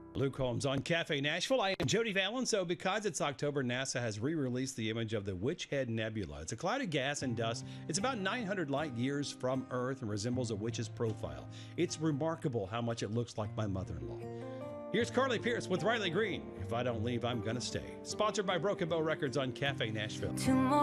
Luke Holmes on Cafe Nashville. I am Jody Fallon. So because it's October, NASA has re-released the image of the Witch Head Nebula. It's a cloud of gas and dust. It's about 900 light years from Earth and resembles a witch's profile. It's remarkable how much it looks like my mother-in-law. Here's Carly Pierce with Riley Green. If I don't leave, I'm gonna stay. Sponsored by Broken Bow Records on Cafe Nashville.